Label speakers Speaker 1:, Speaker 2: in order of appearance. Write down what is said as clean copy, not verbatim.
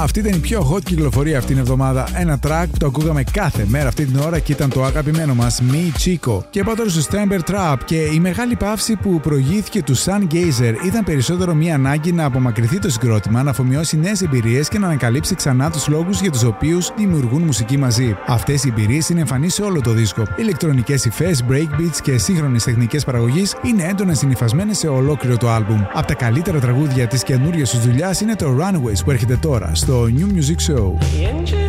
Speaker 1: Αυτή ήταν η πιο hot κυκλοφορία αυτήν την εβδομάδα. Ένα track που το ακούγαμε κάθε μέρα αυτή την ώρα και ήταν το αγαπημένο μας Me Chico. Και πάω τώρα στο Stamper Trap, και η μεγάλη παύση που προηγήθηκε του Sun Gazer ήταν περισσότερο μια ανάγκη να απομακρυνθεί το συγκρότημα, να αφομοιώσει νέες εμπειρίες και να ανακαλύψει ξανά τους λόγους για τους οποίους δημιουργούν μουσική μαζί. Αυτές οι εμπειρίες είναι εμφανείς σε όλο το δίσκο. Ηλεκτρονικές υφές, breakbeats και σύγχρονες τεχνικές παραγωγής είναι έντονα συνυφασμένες σε ολόκληρο το άλμπουμ. Από τα καλύτερα τραγούδια της καινούριας τους δουλειάς είναι το Runaways που έρχεται τώρα στο New Music Show.